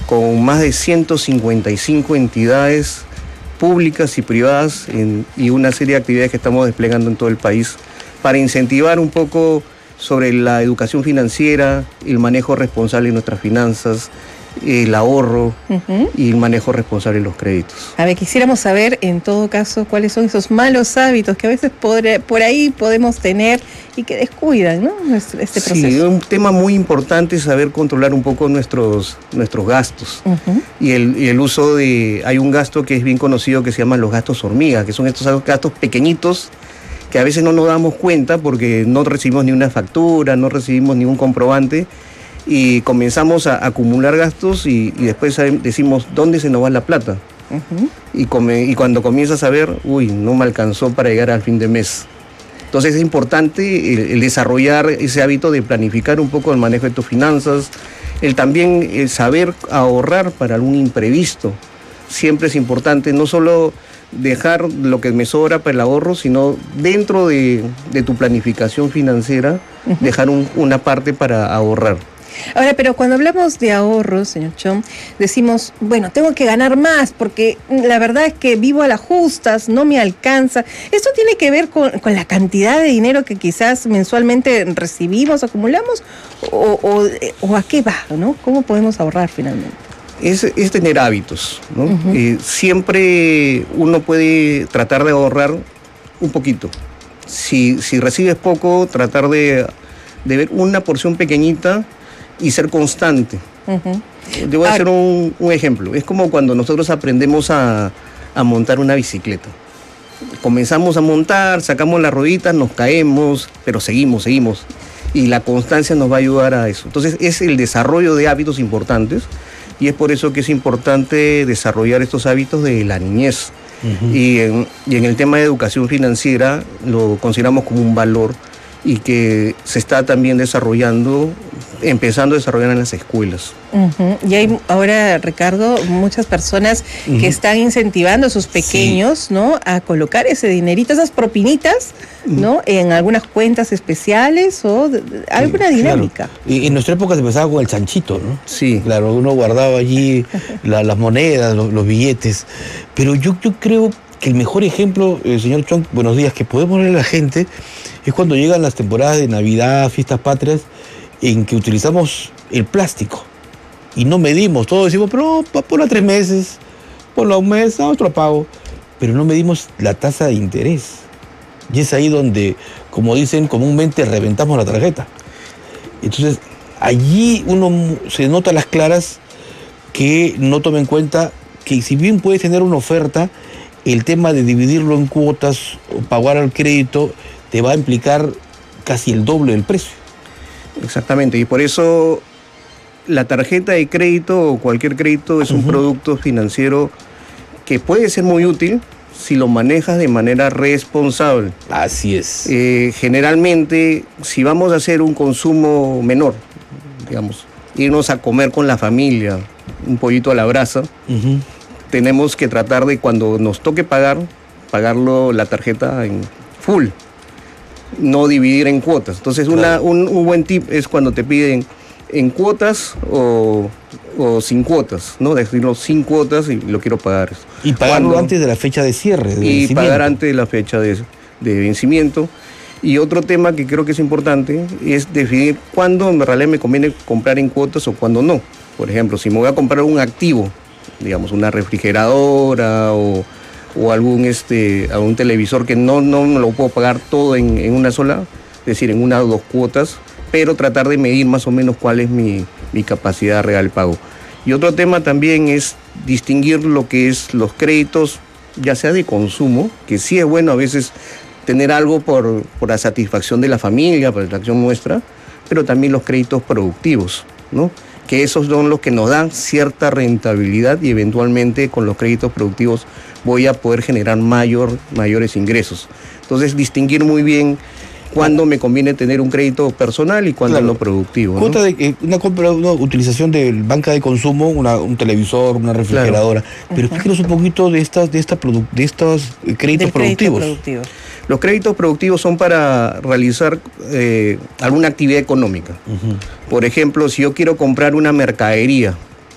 con más de 155 entidades públicas y privadas y una serie de actividades que estamos desplegando en todo el país para incentivar un poco sobre la educación financiera, el manejo responsable de nuestras finanzas, el ahorro y el manejo responsable de los créditos. A ver, quisiéramos saber en todo caso cuáles son esos malos hábitos que a veces por ahí podemos tener y que descuidan, ¿no? Este proceso. Sí, un tema muy importante es saber controlar un poco nuestros gastos. Y el uso de... Hay un gasto que es bien conocido que se llama los gastos hormiga, que son estos gastos pequeñitos que a veces no nos damos cuenta porque no recibimos ni una factura, no recibimos ningún comprobante, y comenzamos a acumular gastos y después decimos, ¿dónde se nos va la plata? Y cuando comienzas a ver, no me alcanzó para llegar al fin de mes. Entonces es importante el desarrollar ese hábito de planificar un poco el manejo de tus finanzas, el también saber ahorrar para algún imprevisto. Siempre es importante no solo dejar lo que me sobra para el ahorro, sino dentro de tu planificación financiera, dejar una parte para ahorrar. Ahora, pero cuando hablamos de ahorros, señor Chong, decimos, bueno, tengo que ganar más porque la verdad es que vivo a las justas, no me alcanza. ¿Esto tiene que ver con la cantidad de dinero que quizás mensualmente recibimos, acumulamos? ¿O a qué va, no? ¿Cómo podemos ahorrar finalmente? Es tener hábitos, ¿no? Siempre uno puede tratar de ahorrar un poquito. Si recibes poco, tratar de ver una porción pequeñita y ser constante. Te voy a hacer un ejemplo. Es como cuando nosotros aprendemos a montar una bicicleta. Comenzamos a montar, sacamos las rueditas, nos caemos, pero seguimos. Y la constancia nos va a ayudar a eso. Entonces es el desarrollo de hábitos importantes y es por eso que es importante desarrollar estos hábitos de la niñez. Y en el tema de educación financiera lo consideramos como un valor y que se está también empezando a desarrollar en las escuelas. Y hay ahora, Ricardo, muchas personas que están incentivando a sus pequeños, ¿no?, a colocar ese dinerito, esas propinitas, ¿no?, en algunas cuentas especiales o alguna dinámica. Claro. Y en nuestra época se empezaba con el chanchito, ¿no? Sí. Claro, uno guardaba allí las monedas, los billetes. Pero yo creo que el mejor ejemplo, señor Chong, buenos días, que podemos darle a la gente es cuando llegan las temporadas de Navidad, fiestas patrias, en que utilizamos el plástico y no medimos, todos decimos, pero ponlo a 3 meses, ponlo a un mes, a otro pago, pero no medimos la tasa de interés. Y es ahí donde, como dicen comúnmente, reventamos la tarjeta. Entonces, allí uno se nota a las claras que no toma en cuenta que si bien puedes tener una oferta, el tema de dividirlo en cuotas o pagar al crédito te va a implicar casi el doble del precio. Exactamente, y por eso la tarjeta de crédito o cualquier crédito es un producto financiero que puede ser muy útil si lo manejas de manera responsable. Así es. Generalmente, si vamos a hacer un consumo menor, digamos, irnos a comer con la familia, un pollito a la brasa, tenemos que tratar de cuando nos toque pagarlo la tarjeta en full, no dividir en cuotas. Entonces un buen tip es cuando te piden en cuotas o sin cuotas, ¿no? Decirlo sin cuotas y lo quiero pagar. Y pagarlo antes de la fecha de cierre. Y pagar antes de la fecha de vencimiento. Y otro tema que creo que es importante es definir cuándo en realidad me conviene comprar en cuotas o cuándo no. Por ejemplo, si me voy a comprar un activo, digamos una refrigeradora o algún televisor que no lo puedo pagar todo en una sola, es decir, en una o dos cuotas, pero tratar de medir más o menos cuál es mi capacidad real de pago. Y otro tema también es distinguir lo que es los créditos, ya sea de consumo, que sí es bueno a veces tener algo por la satisfacción de la familia, por la satisfacción nuestra, pero también los créditos productivos, ¿no? Que esos son los que nos dan cierta rentabilidad y eventualmente con los créditos productivos voy a poder generar mayores ingresos. Entonces, distinguir muy bien cuándo me conviene tener un crédito personal y cuándo no productivo, ¿no? Cuota de una utilización de banca de consumo, un televisor, una refrigeradora. Pero explíquenos un poquito de estos créditos productivos. Los créditos productivos son para realizar alguna actividad económica. Por ejemplo, si yo quiero comprar una mercadería